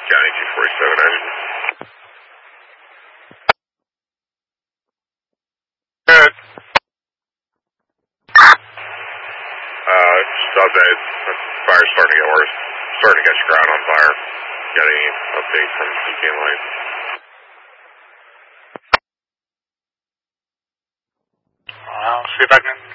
County 247, I didn't. Good. Stop that. Fire's starting to get worse. Starting to catch ground on fire. Got any update from Beacon Light? I'll see if I can